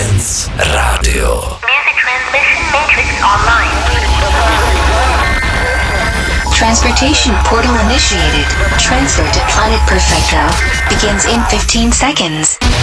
Dance Radio. Music transmission matrix online. Transportation portal initiated. Transfer to Planet Perfecto begins in 15 seconds.